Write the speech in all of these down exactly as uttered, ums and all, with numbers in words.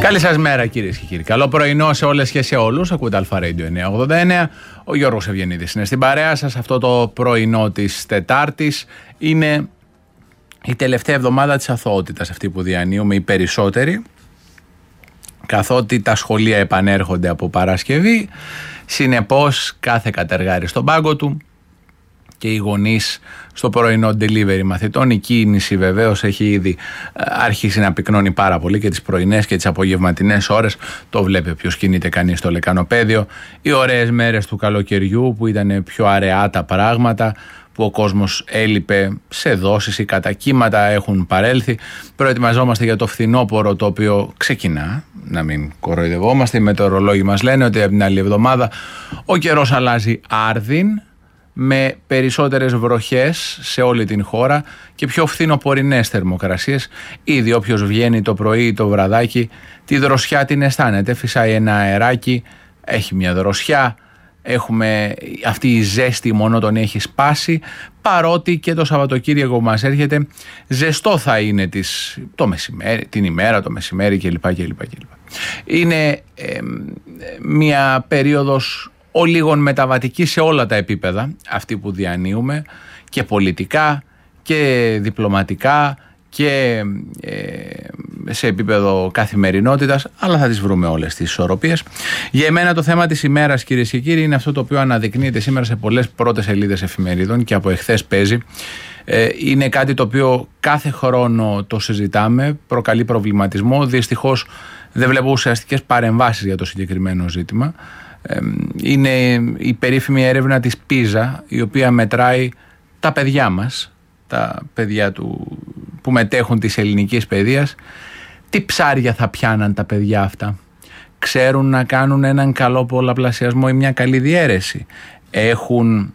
Καλή σας μέρα κυρίες και κύριοι. Καλό πρωινό σε όλες και σε όλους. Ακούτε Αλφα Radio εννιακόσια ογδόντα εννέα. Ο Γιώργος Ευγενίδης είναι στην παρέα σας. Αυτό το πρωινό της Τετάρτης είναι η τελευταία εβδομάδα της αθωότητας, αυτή που διανύουμε οι περισσότεροι, καθότι τα σχολεία επανέρχονται από Παρασκευή. Συνεπώς κάθε κατεργάρι στον πάγκο του και οι γονείς στο πρωινό delivery μαθητών. Η κίνηση βεβαίως έχει ήδη αρχίσει να πυκνώνει πάρα πολύ και τις πρωινές και τις απογευματινές ώρες. Το βλέπει όποιος κινείται κανείς στο λεκανοπέδιο. Οι ωραίες μέρες του καλοκαιριού που ήταν πιο αραιά τα πράγματα, που ο κόσμος έλειπε σε δόσεις ή κατά κύματα, έχουν παρέλθει. Προετοιμαζόμαστε για το φθινόπωρο, το οποίο ξεκινά, να μην κοροϊδευόμαστε. Οι μετεωρολόγοι μας λένε ότι από την άλλη εβδομάδα ο καιρός αλλάζει άρδιν, με περισσότερες βροχές σε όλη την χώρα και πιο φθινοπορεινές θερμοκρασίες. Ήδη όποιος βγαίνει το πρωί ή το βραδάκι τη δροσιά την αισθάνεται. Φυσάει ένα αεράκι, έχει μια δροσιά, έχουμε αυτή η ζέστη μονότονη έχει σπάσει, παρότι και το Σαββατοκύριακο που μας έρχεται ζεστό θα είναι τις, το μεσημέρι, την ημέρα, το μεσημέρι κλπ. κλπ, κλπ. Είναι ε, μια περίοδος ο λίγων μεταβατική σε όλα τα επίπεδα, αυτή που διανύουμε, και πολιτικά και διπλωματικά και ε, σε επίπεδο καθημερινότητας, αλλά θα τις βρούμε όλες τις ισορροπίες. Για εμένα το θέμα της ημέρας, κυρίες και κύριοι, είναι αυτό το οποίο αναδεικνύεται σήμερα σε πολλές πρώτες σελίδες εφημερίδων και από εχθές παίζει. Ε, είναι κάτι το οποίο κάθε χρόνο το συζητάμε, προκαλεί προβληματισμό. Δυστυχώς δεν βλέπω ουσιαστικές παρεμβάσεις για το συγκεκριμένο ζήτημα. Είναι η περίφημη έρευνα της πίζα, η οποία μετράει τα παιδιά μας, τα παιδιά του, που μετέχουν της ελληνικής παιδείας. Τι ψάρια θα πιάναν τα παιδιά αυτά? Ξέρουν να κάνουν έναν καλό πολλαπλασιασμό ή μια καλή διαίρεση? Έχουν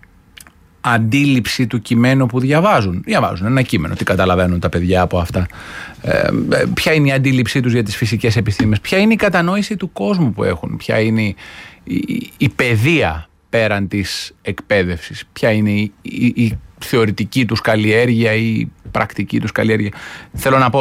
αντίληψη του κειμένου που διαβάζουν? Διαβάζουν ένα κείμενο, τι καταλαβαίνουν τα παιδιά από αυτά? Ε, ποια είναι η αντίληψή τους για τις φυσικές επιστήμες? Ποια είναι η κατανόηση του κόσμου που έχουν? Ποια είναι η, η, η παιδεία πέραν της εκπαίδευσης? Ποια είναι η, η, η θεωρητική τους καλλιέργεια ή η πρακτική τους καλλιέργεια? Θέλω να πω,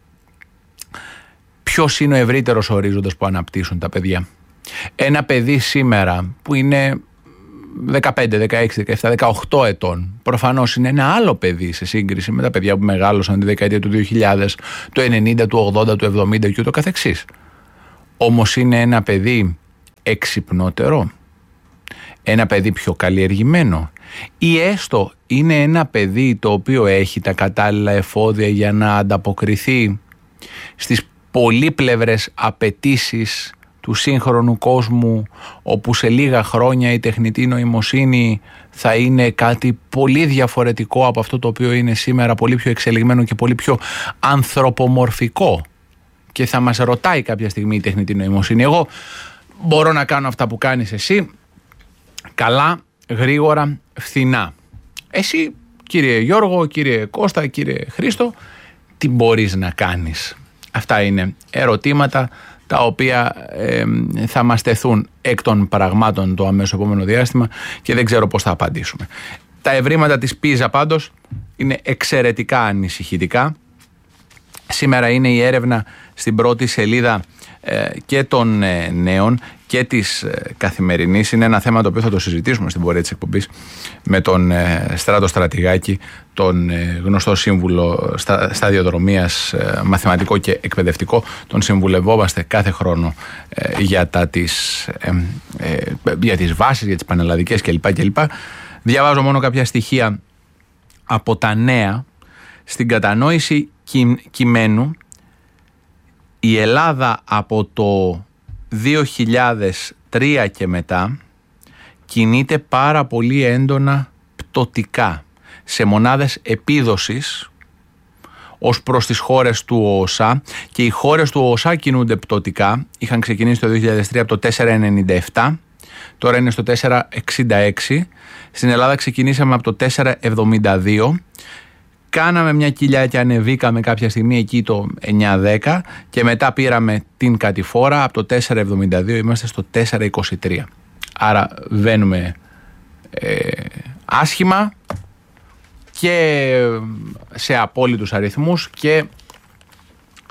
ποιος είναι ο ευρύτερος ορίζοντας που αναπτύσσουν τα παιδιά? Ένα παιδί σήμερα που είναι δεκαπέντε, δεκαέξι, δεκαεπτά, δεκαοκτώ ετών, προφανώς είναι ένα άλλο παιδί σε σύγκριση με τα παιδιά που μεγάλωσαν τη δεκαετία του δύο χιλιάδες, του ενενήντα, του ογδόντα, του εβδομήντα και ούτω καθεξής. Όμως είναι ένα παιδί εξυπνότερο, ένα παιδί πιο καλλιεργημένο, ή έστω είναι ένα παιδί το οποίο έχει τα κατάλληλα εφόδια για να ανταποκριθεί στις πολύπλευρες απαιτήσεις του σύγχρονου κόσμου, όπου σε λίγα χρόνια η τεχνητή νοημοσύνη θα είναι κάτι πολύ διαφορετικό από αυτό το οποίο είναι σήμερα, πολύ πιο εξελιγμένο και πολύ πιο ανθρωπομορφικό, και θα μας ρωτάει κάποια στιγμή η τεχνητή νοημοσύνη: εγώ μπορώ να κάνω αυτά που κάνεις εσύ καλά, γρήγορα, φθηνά? Εσύ, κύριε Γιώργο, κύριε Κώστα, κύριε Χρήστο, τι μπορείς να κάνεις? Αυτά είναι ερωτήματα τα οποία ε, θα μας τεθούν εκ των πραγμάτων το αμέσως επόμενο διάστημα και δεν ξέρω πώς θα απαντήσουμε. Τα ευρήματα της πίζα πάντως είναι εξαιρετικά ανησυχητικά. Σήμερα είναι η έρευνα στην πρώτη σελίδα ε, και των ε, νέων και της ε, Καθημερινής. Είναι ένα θέμα το οποίο θα το συζητήσουμε στην πορεία της εκπομπής με τον ε, Στράτο Στρατηγάκη, τον ε, γνωστό σύμβουλο στα, σταδιοδρομίας, ε, μαθηματικό και εκπαιδευτικό. Τον συμβουλευόμαστε κάθε χρόνο ε, για, τα της, ε, ε, για τις βάσεις, για τις πανελλαδικές κλπ. κλπ. Διαβάζω μόνο κάποια στοιχεία από τα νέα. Στην κατανόηση κι, κειμένου, η Ελλάδα από το δύο χιλιάδες τρία και μετά κινείται πάρα πολύ έντονα πτωτικά σε μονάδες επίδοσης ως προς τις χώρες του ΟΟΣΑ, και οι χώρες του ΟΟΣΑ κινούνται πτωτικά. Είχαν ξεκινήσει το δύο χιλιάδες τρία από το τέσσερα κόμμα ενενήντα επτά, τώρα είναι στο τέσσερα κόμμα εξήντα έξι. Στην Ελλάδα ξεκινήσαμε από το τέσσερα κόμμα εβδομήντα δύο. Κάναμε μια κοιλιά και ανεβήκαμε κάποια στιγμή εκεί το εννιά δέκα και μετά πήραμε την κατηφόρα. Από το τέσσερα κόμμα εβδομήντα δύο είμαστε στο τέσσερα κόμμα είκοσι τρία. Άρα βαίνουμε ε, άσχημα και σε απόλυτους αριθμούς και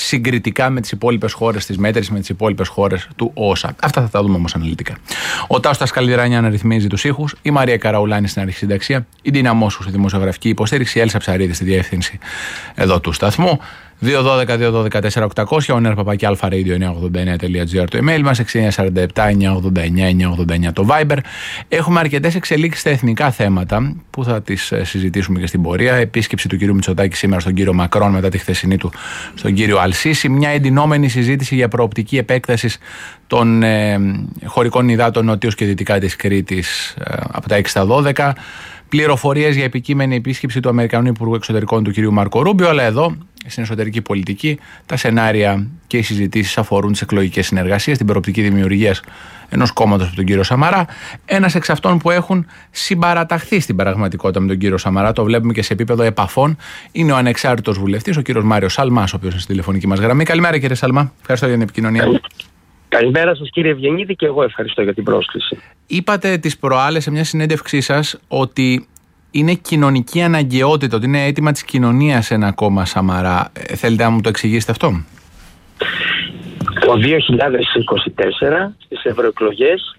συγκριτικά με τις υπόλοιπες χώρες της μέτρησης, με τις υπόλοιπες χώρες του όσα. Αυτά θα τα δούμε όμως αναλυτικά. Ο Τάος Τασκαλιδράνια αναρρυθμίζει τους ήχους, η Μαρία Καραουλάνη στην αρχισυνταξία, η Ντίνα Μόσχου στη δημοσιογραφική υποστήριξη, η Έλσα Ψαρίδη στη διεύθυνση εδώ του σταθμού. δύο δώδεκα δύο δώδεκα τέσσερα οκτακόσια, ο νερπαπάκι αλφα-radio εννιακόσια ογδόντα εννέα τελεία τζι άρ το email μας, έξι εννιά τέσσερα επτά εννιακόσια ογδόντα εννέα εννιακόσια ογδόντα εννέα το Viber. Έχουμε αρκετές εξελίξεις στα εθνικά θέματα που θα τις συζητήσουμε και στην πορεία. Επίσκεψη του κ. Μητσοτάκη σήμερα στον κύριο Μακρόν μετά τη χθεσινή του στον κύριο Αλσίση. Μια εντυνόμενη συζήτηση για προοπτική επέκταση των ε, χωρικών υδάτων νοτίως και δυτικά της Κρήτης ε, από τα έξι στα δώδεκα. Πληροφορίες για επικείμενη επίσκεψη του Αμερικανού Υπουργού Εξωτερικών του κ. Μάρκο Ρούμπιο, αλλά εδώ στην εσωτερική πολιτική τα σενάρια και οι συζητήσεις αφορούν τις εκλογικές συνεργασίες, την προοπτική δημιουργία ενός κόμματος από τον κύριο Σαμαρά. Ένας εξ αυτών που έχουν συμπαραταχθεί στην πραγματικότητα με τον κύριο Σαμαρά, το βλέπουμε και σε επίπεδο επαφών, είναι ο ανεξάρτητος βουλευτής, ο κύριος Μάριος Σαλμάς, ο οποίος είναι στη τηλεφωνική μας γραμμή. Καλημέρα, κύριε Σαλμά. Ευχαριστώ για την επικοινωνία. Καλημέρα σας, κύριε Ευγενίδη, και εγώ ευχαριστώ για την πρόσκληση. Είπατε τις προάλλες σε μια συνέντευξή σας ότι είναι κοινωνική αναγκαιότητα, ότι είναι αίτημα της κοινωνίας ένα κόμμα Σαμαρά. Ε, θέλετε να μου το εξηγήσετε αυτό? Το δύο χιλιάδες είκοσι τέσσερα στις ευρωεκλογές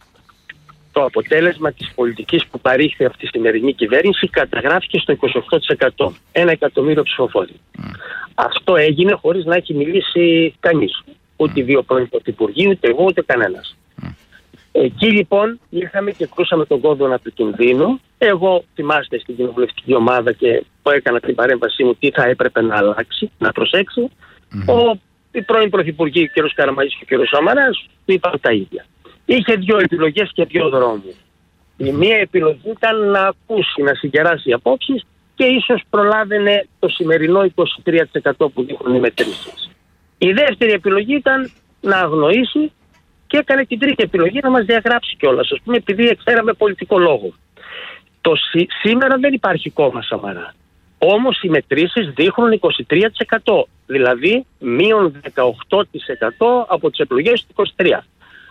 το αποτέλεσμα της πολιτικής που παρήχθη από τη σημερινή κυβέρνηση καταγράφηκε στο είκοσι οκτώ τοις εκατό. Ένα εκατομμύριο ψηφοφόροι. Mm. Αυτό έγινε χωρίς να έχει μιλήσει κανείς. Ούτε δύο πρώην πρωθυπουργοί, ούτε εγώ, ούτε κανένας. Mm. Εκεί λοιπόν ήρθαμε και κρούσαμε τον κόδωνα του κινδύνου. Εγώ, θυμάστε, στην κοινοβουλευτική ομάδα και που έκανα την παρέμβασή μου τι θα έπρεπε να αλλάξει, να προσέξει. Mm. Ο, οι πρώην πρωθυπουργοί, ο κ. Καραμαγής και ο κ. Σαμαράς, του είπαν τα ίδια. Είχε δύο επιλογές και δύο δρόμους. Η μία επιλογή ήταν να ακούσει, να συγκεράσει απόψεις και ίσως προλάβαινε το σημερινό είκοσι τρία τοις εκατό που δείχνουν οι μετρήσεις. Η δεύτερη επιλογή ήταν να αγνοήσει και έκανε την τρίτη επιλογή να μας διαγράψει κιόλας, ας πούμε, επειδή εξέραμε πολιτικό λόγο. Το σή, σήμερα δεν υπάρχει κόμμα Σαμαρά. Όμως οι μετρήσεις δείχνουν είκοσι τρία τοις εκατό, δηλαδή μείον δεκαοκτώ τοις εκατό από τις εκλογές του είκοσι τρία.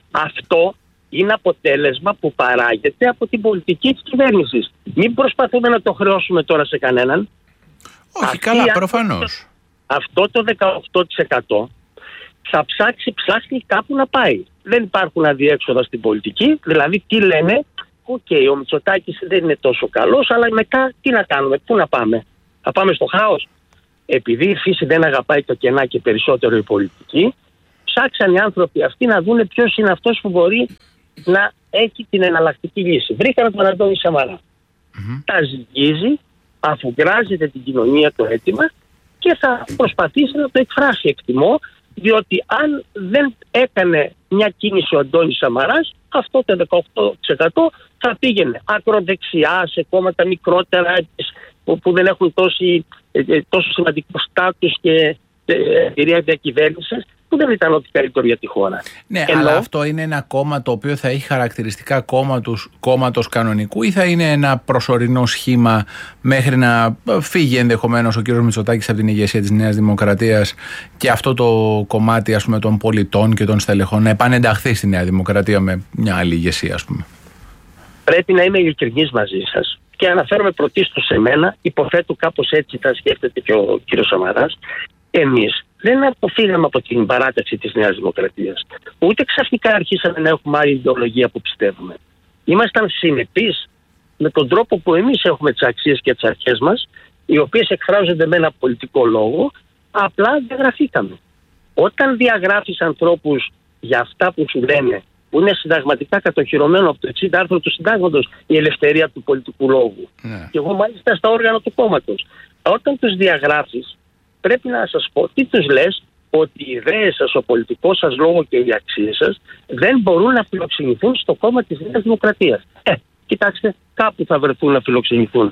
Αυτό είναι αποτέλεσμα που παράγεται από την πολιτική της κυβέρνησης. Μην προσπαθούμε να το χρεώσουμε τώρα σε κανέναν. Όχι, αυτή, καλά, προφανώς. Αυτό το δεκαοκτώ τοις εκατό θα ψάξει, ψάχνει κάπου να πάει. Δεν υπάρχουν αδιέξοδα στην πολιτική, δηλαδή τι λένε, οκ, okay, ο Μητσοτάκης δεν είναι τόσο καλός, αλλά μετά τι να κάνουμε, πού να πάμε, θα πάμε στο χάος. Επειδή η φύση δεν αγαπάει το κενά και περισσότερο η πολιτική, ψάξαν οι άνθρωποι αυτοί να δούνε ποιος είναι αυτός που μπορεί να έχει την εναλλακτική λύση. Βρήκαν τον Αντώνη Σαμαρά. Mm-hmm. Τα ζυγίζει, αφουγκράζεται την κοινωνία το αίτημα και θα προσπαθήσει να το εκφράσει, εκτιμώ, διότι αν δεν έκανε μια κίνηση ο Αντώνης Σαμαράς, αυτό το δεκαοκτώ τοις εκατό θα πήγαινε ακροδεξιά σε κόμματα μικρότερα που, που δεν έχουν τόσο, τόσο σημαντικό στάτους και εμπειρία διακυβέρνησης, που δεν ήταν ό,τι καλύτερο για τη χώρα. Ναι, ενώ, αλλά αυτό είναι ένα κόμμα το οποίο θα έχει χαρακτηριστικά κόμματος, κόμματος κανονικού ή θα είναι ένα προσωρινό σχήμα μέχρι να φύγει ενδεχομένως ο κύριος Μητσοτάκης από την ηγεσία της Νέας Δημοκρατίας και αυτό το κομμάτι, ας πούμε, των πολιτών και των στελεχών να επανενταχθεί στη Νέα Δημοκρατία με μια άλλη ηγεσία, ας πούμε? Πρέπει να είμαι ειλικρινής μαζί σας και αναφέρομαι πρωτίστως σε μένα, υποθέτω κάπως έτσι θα σκέφτεται και ο κύριος Σαμαράς. Εμείς δεν αποφύγαμε από την παράταξη της Νέας Δημοκρατίας. Ούτε ξαφνικά αρχίσαμε να έχουμε άλλη ιδεολογία που πιστεύουμε. Ήμασταν συνεπείς με τον τρόπο που εμείς έχουμε τις αξίες και τις αρχές μας, οι οποίες εκφράζονται με ένα πολιτικό λόγο, απλά διαγραφήκαμε. Όταν διαγράφεις ανθρώπους για αυτά που σου λένε, που είναι συνταγματικά κατοχυρωμένο από το εξήντα άρθρο του Συντάγματος, η ελευθερία του πολιτικού λόγου. Ναι. Και εγώ μάλιστα στα όργανα του κόμματος. Όταν τους διαγράφεις, πρέπει να σας πω τι τους λες, ότι οι ιδέες σας, ο πολιτικός σας λόγο και οι αξίες σας δεν μπορούν να φιλοξενηθούν στο κόμμα της Νέας Δημοκρατίας. Ε, κοιτάξτε, κάπου θα βρεθούν να φιλοξενηθούν.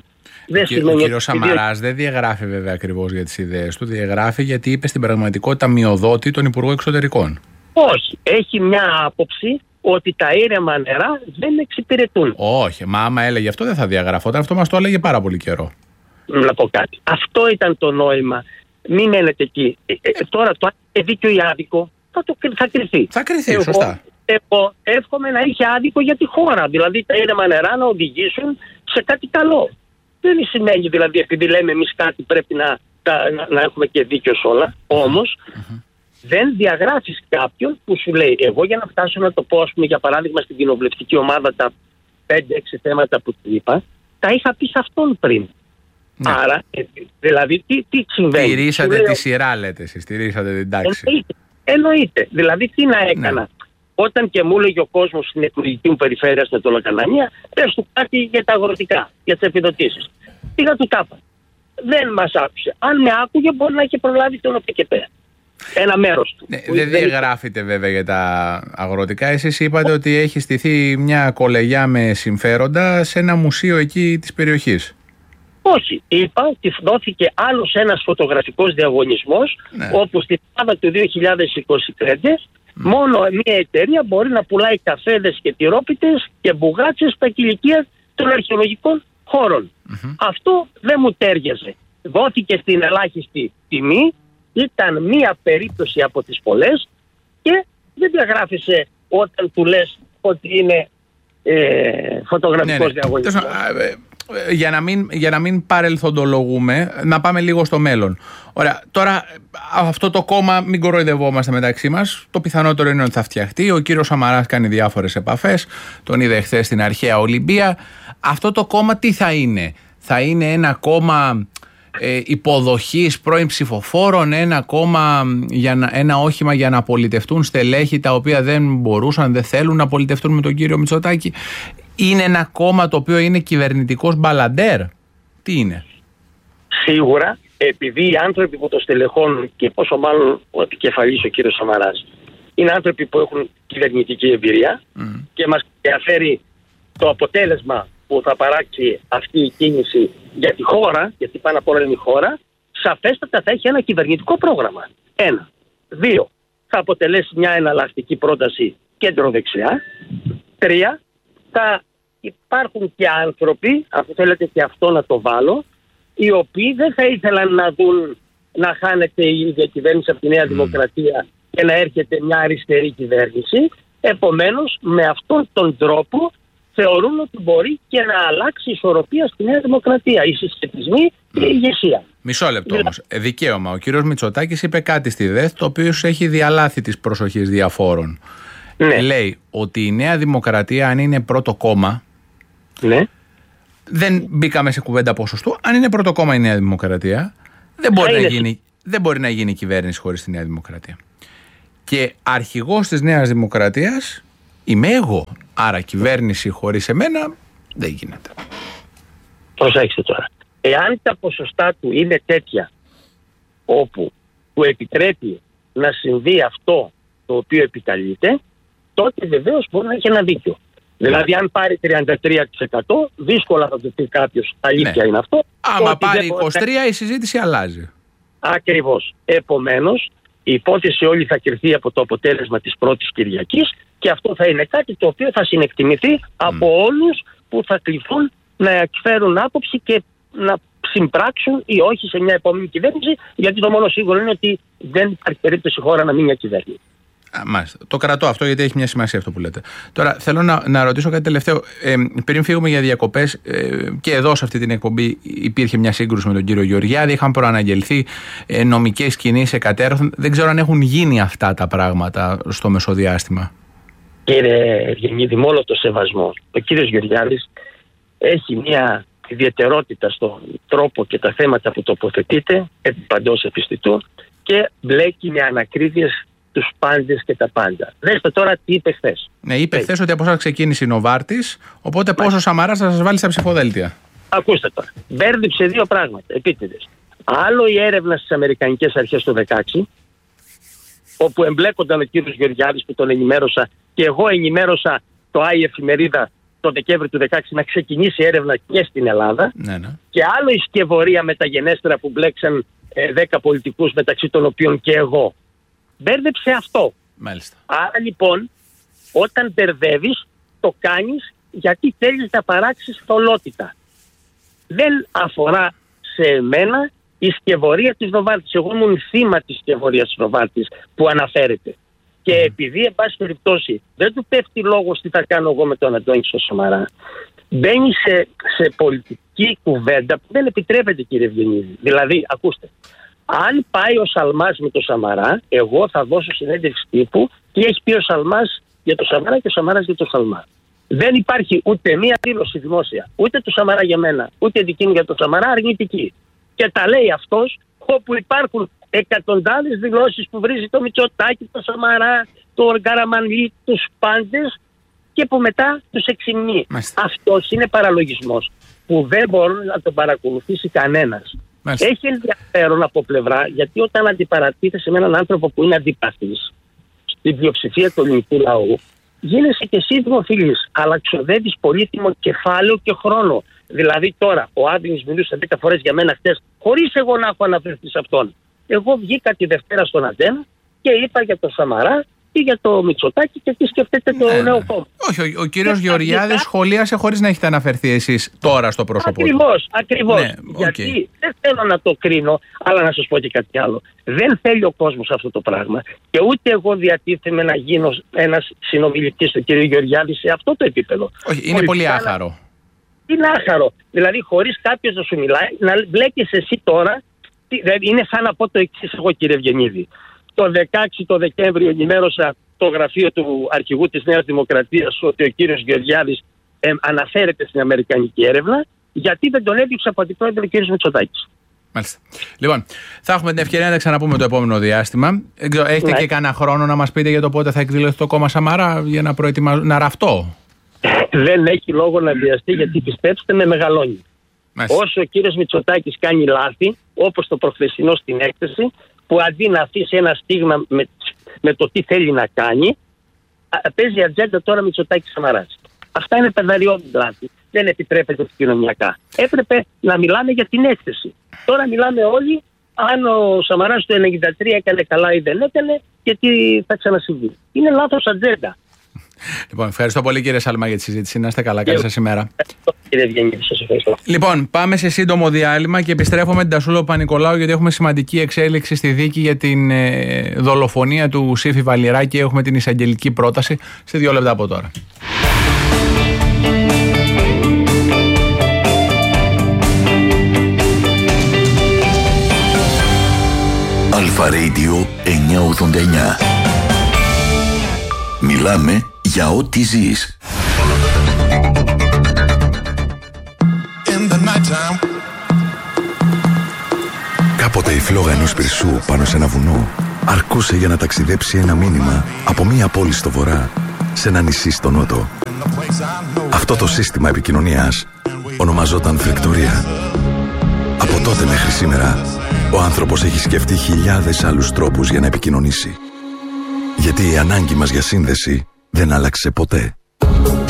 Ο κύριος Σαμαράς δεν διαγράφει βέβαια ακριβώς για τις ιδέες του, διαγράφει γιατί είπε στην πραγματικότητα μειοδότη τον Υπουργό Εξωτερικών. Όχι, έχει μια άποψη ότι τα ήρεμα νερά δεν εξυπηρετούν. Όχι, μα άμα έλεγε αυτό δεν θα διαγραφόταν, αυτό μας το έλεγε πάρα πολύ καιρό. Να πω κάτι. Αυτό ήταν το νόημα. Μην μένετε εκεί. Ε, ε, τώρα το δίκαιο ή άδικο θα, το, θα κρυθεί. Θα κρυθεί, εγώ, σωστά. Εγώ εύχομαι να είχε άδικο για τη χώρα. Δηλαδή τα ήρεμα νερά να οδηγήσουν σε κάτι καλό. Δεν σημαίνει δηλαδή επειδή λέμε εμείς κάτι πρέπει να, να, να έχουμε και δίκιο σε όλα. Όμως mm-hmm. δεν διαγράφεις κάποιον που σου λέει, εγώ για να φτάσω να το πω, ας πούμε, για παράδειγμα στην κοινοβουλευτική ομάδα, τα πέντε έξι θέματα που του είπα, τα είχα πει σε αυτόν πριν. Ναι. Άρα, δηλαδή, τι, τι συμβαίνει. Στηρίσατε λέω, τη σειρά, λέτε εσείς, στηρίσατε την τάξη. Εννοείται. εννοείται. Δηλαδή, τι να έκανα. Ναι. Όταν και μου έλεγε ο κόσμος στην εκλογική μου περιφέρεια στην Ετωλοκανανία, πες του κάτι για τα αγροτικά, για τις επιδοτήσεις. Πήγα του τάπα. Δεν μας άκουσε. Αν με άκουγε, μπορεί να είχε προλάβει τον ΟΠΕΚΕΠΕ. Ένα μέρος του. Ναι, δεν διαγράφετε βέβαια για τα αγροτικά. Εσείς είπατε ότι έχει στηθεί μια κολεγιά με συμφέροντα σε ένα μουσείο εκεί της περιοχής. Όχι. Είπα ότι δόθηκε άλλος ένας φωτογραφικός διαγωνισμός, ναι. όπου στην Ελλάδα του δύο χιλιάδες είκοσι πέντε mm. μόνο μια εταιρεία μπορεί να πουλάει καφέδες και τυρόπιτες και μπουγάτσες στα κηλικεία των αρχαιολογικών χώρων. Mm-hmm. Αυτό δεν μου τέριαζε. Δόθηκε στην ελάχιστη τιμή. Ήταν μία περίπτωση από τις πολλές και δεν διαγράφησε όταν του λες ότι είναι ε, φωτογραφικός ναι, ναι. διαγωνισμός. Για να, μην, για να μην παρελθοντολογούμε, να πάμε λίγο στο μέλλον. Ωραία, τώρα αυτό το κόμμα, μην κοροϊδευόμαστε μεταξύ μας. Το πιθανότερο είναι ότι θα φτιαχτεί. Ο κύριος Σαμαράς κάνει διάφορες επαφές. Τον είδε χθες στην αρχαία Ολυμπία. Αυτό το κόμμα τι θα είναι? Θα είναι ένα κόμμα ε, υποδοχής πρώην ψηφοφόρων, ένα κόμμα, για να, ένα όχημα για να πολιτευτούν στελέχη τα οποία δεν μπορούσαν, δεν θέλουν να πολιτευτούν με τον κύριο Μητσοτάκη? Είναι ένα κόμμα το οποίο είναι κυβερνητικός μπαλαντέρ? Τι είναι? Σίγουρα, επειδή οι άνθρωποι που το στελεχώνουν και πόσο μάλλον ο επικεφαλής ο κύριος Σαμαράς είναι άνθρωποι που έχουν κυβερνητική εμπειρία mm. και μας ενδιαφέρει το αποτέλεσμα που θα παράξει αυτή η κίνηση για τη χώρα, γιατί πάνω απ' όλα είναι η χώρα, σαφέστατα θα έχει ένα κυβερνητικό πρόγραμμα. Ένα. Δύο. Θα αποτελέσει μια εναλλακτική πρόταση κέντρο-δεξιά. Τρία. Θα υπάρχουν και άνθρωποι, αν θέλετε και αυτό να το βάλω, οι οποίοι δεν θα ήθελαν να δουν να χάνεται η διακυβέρνηση από τη Νέα mm. Δημοκρατία και να έρχεται μια αριστερή κυβέρνηση. Επομένως, με αυτόν τον τρόπο θεωρούν ότι μπορεί και να αλλάξει η ισορροπία στη Νέα Δημοκρατία, οι συσχετισμοί και η ηγεσία. Μισό λεπτό όμως. Ε, δικαίωμα. Ο κύριος Μητσοτάκης είπε κάτι στη ΔΕΘ το οποίο έχει διαλάθει τις προσοχές διαφόρων. Ναι. Λέει ότι η Νέα Δημοκρατία, αν είναι πρώτο κόμμα, ναι. δεν μπήκαμε σε κουβέντα ποσοστού, αν είναι πρώτο κόμμα η Νέα Δημοκρατία, δεν μπορεί, να γίνει, δεν μπορεί να γίνει κυβέρνηση χωρίς τη Νέα Δημοκρατία. Και αρχηγός της Νέας Δημοκρατίας είμαι εγώ. Άρα κυβέρνηση χωρίς εμένα δεν γίνεται. Προσέξτε τώρα. Εάν τα ποσοστά του είναι τέτοια όπου του επιτρέπει να συμβεί αυτό το οποίο επικαλείται, τότε βεβαίως μπορεί να έχει ένα δίκιο. Ναι. Δηλαδή, αν πάρει τριάντα τρία τοις εκατό, δύσκολα θα το πει κάποιος αλήθεια ναι. είναι αυτό. Άμα πάρει είκοσι τρία τοις εκατό, η συζήτηση αλλάζει. Ακριβώς. Επομένως, η υπόθεση όλη θα κρυφθεί από το αποτέλεσμα της πρώτης Κυριακής και αυτό θα είναι κάτι το οποίο θα συνεκτιμηθεί mm. από όλους που θα κληθούν να εκφέρουν άποψη και να συμπράξουν ή όχι σε μια επόμενη κυβέρνηση, γιατί το μόνο σίγουρο είναι ότι δεν υπάρχει περίπτωση η χώρα να μείνει μια κυβέρνηση. Μάλιστα. Το κρατώ αυτό γιατί έχει μια σημασία αυτό που λέτε. Τώρα θέλω να, να ρωτήσω κάτι τελευταίο. Ε, πριν φύγουμε για διακοπές, ε, και εδώ σε αυτή την εκπομπή υπήρχε μια σύγκρουση με τον κύριο Γεωργιάδη. Είχαν προαναγγελθεί ε, νομικές κινήσεις εκατέρωθεν. Δεν ξέρω αν έχουν γίνει αυτά τα πράγματα στο μεσοδιάστημα. Κύριε Ευγενίδη, με όλο το σεβασμό, ο κύριος Γεωργιάδης έχει μια ιδιαιτερότητα στον τρόπο και τα θέματα που τοποθετείται επί παντός επιστητού και μπλέκει με ανακρίβειες τους πάντες και τα πάντα. Δέστε τώρα τι είπε χθες. Ναι, είπε χθες ότι από εσάς ξεκίνησε η Νοβάρτης, οπότε πόσο Σαμαράς θα σας βάλει στα ψηφοδέλτια. Ακούστε τώρα. Μπέρδεψε δύο πράγματα επίτηδες. Άλλο η έρευνα στις Αμερικανικές αρχές του δεκαέξι, όπου εμπλέκονταν ο κύριος Γεωργιάδης που τον ενημέρωσα και εγώ ενημέρωσα το Άι Εφημερίδα το Δεκέμβρη του δεκαέξι να ξεκινήσει έρευνα και στην Ελλάδα. Ναι, ναι. Και άλλο η σκευωρία μεταγενέστερα που μπλέξαν ε, δέκα πολιτικούς, μεταξύ των οποίων και εγώ. Μπέρδεψε αυτό. Μάλιστα. Άρα λοιπόν, όταν μπερδεύεις, το κάνεις γιατί θέλεις να παράξεις θολότητα. Δεν αφορά σε εμένα η σκευωρία της Νοβάρτης. Εγώ ήμουν θύμα της σκευωρίας της Νοβάρτης που αναφέρεται. Και επειδή, εν πάση περιπτώσει, δεν του πέφτει λόγος τι θα κάνω εγώ με τον Αντώνη Σαμαρά, μπαίνει σε, σε πολιτική κουβέντα που δεν επιτρέπεται, κύριε Ευγενίδη. Δηλαδή, ακούστε, Αν πάει ο Σαλμάς με το Σαμαρά, εγώ θα δώσω συνέντευξη τύπου και έχει πει ο Σαλμάς για το Σαμαρά και ο Σαμαράς για το Σαλμά. Δεν υπάρχει ούτε μία δήλωση δημόσια, ούτε του Σαμαρά για μένα, ούτε δική μου για το Σαμαρά αρνητική. Και τα λέει αυτός, όπου υπάρχουν εκατοντάδες δηλώσεις που βρίζει το Μητσοτάκη, το Σαμαρά, το Καραμανλή, τους πάντες και που μετά τους εξυμνεί. Αυτός είναι παραλογισμός που δεν μπορεί να τον παρακολουθήσει κανένας. Μάλιστα. Έχει ενδιαφέρον από πλευρά, γιατί όταν αντιπαρατίθεσαι με έναν άνθρωπο που είναι αντιπαθής στην πλειοψηφία του ελληνικού λαού, γίνεσαι και εσύ δημοφιλής, αλλά ξοδεύεις πολύτιμο κεφάλαιο και χρόνο. Δηλαδή τώρα ο Άδωνης μιλούσε δέκα φορές για μένα χτες, χωρίς εγώ να έχω αναφερθεί σε αυτόν. Εγώ βγήκα τη Δευτέρα στον Αντένα και είπα για το Σαμαρά ή για το Μητσοτάκη και τι σκεφτείτε το ναι, νέο κόμμα. Όχι, ο, ο κύριος Γεωργιάδης τα... σχολίασε χωρίς να έχετε αναφερθεί εσείς τώρα στο πρόσωπό του. Ακριβώς, ακριβώς. Ναι, γιατί okay. δεν θέλω να το κρίνω, αλλά να σας πω και κάτι άλλο. Δεν θέλει ο κόσμος αυτό το πράγμα και ούτε εγώ διατίθεμαι να γίνω ένας συνομιλητής του κύριου Γεωργιάδη σε αυτό το επίπεδο. Όχι, είναι πολύ να... άχαρο. Είναι άχαρο. Δηλαδή χωρίς κάποιος να σου μιλάει, να μπλέκεσαι εσύ τώρα, δηλαδή είναι σαν να πω το εξής εγώ κύριε Ευγενίδη. Το δεκαέξι το Δεκέμβριο ενημέρωσα το γραφείο του αρχηγού της Νέας Δημοκρατίας ότι ο κύριος Γεωργιάδης ε, αναφέρεται στην αμερικανική έρευνα, γιατί δεν τον έδιωξε από αντιπρόεδρο ο κύριος Μητσοτάκης. Μάλιστα. Λοιπόν, θα έχουμε την ευκαιρία να τα ξαναπούμε το επόμενο διάστημα. Έχετε ναι. και κανένα χρόνο να μας πείτε για το πότε θα εκδηλωθεί το κόμμα Σαμαρά για να προετοιμάζω, να ραφτώ. Δεν έχει λόγο να βιαστεί, γιατί πιστέψτε με, μεγαλώνει. Μάλιστα. Όσο ο κύριος Μητσοτάκης κάνει λάθη, όπως το προχθεσινό στην έκθεση, που αντί να αφήσει ένα στίγμα με, με το τι θέλει να κάνει, παίζει ατζέντα τώρα Μητσοτάκης Σαμαράς. Αυτά είναι παιδαριώδη λάθη. Δεν επιτρέπεται επικοινωνιακά. Έπρεπε να μιλάμε για την έκθεση. Τώρα μιλάμε όλοι αν ο Σαμαράς το ενενήντα τρία έκανε καλά ή δεν έκανε και τι θα ξανασυμβεί. Είναι λάθος ατζέντα. Λοιπόν, ευχαριστώ πολύ κύριε Σαλμά για τη συζήτηση. Να είστε καλά. Καλή σας ημέρα. Κύριε Ευγενίδη, σας ευχαριστώ. Λοιπόν, πάμε σε σύντομο διάλειμμα και επιστρέφουμε με την Τασούλα Παπα-Νικολάου, γιατί έχουμε σημαντική εξέλιξη στη δίκη για την ε, δολοφονία του Σύφη Βαλιράκη. Έχουμε την εισαγγελική πρόταση σε δύο λεπτά από τώρα. Αλφα Radio εννιακόσια ογδόντα εννιά. Μιλάμε για ό,τι ζεις. Κάποτε η φλόγα ενός πυρσού πάνω σε ένα βουνό αρκούσε για να ταξιδέψει ένα μήνυμα από μία πόλη στο βορρά σε ένα νησί στο νότο. Αυτό το σύστημα επικοινωνίας ονομαζόταν φρεκτορία. Από τότε μέχρι σήμερα ο άνθρωπος έχει σκεφτεί χιλιάδες άλλους τρόπους για να επικοινωνήσει. Γιατί η ανάγκη μας για σύνδεση δεν άλλαξε ποτέ.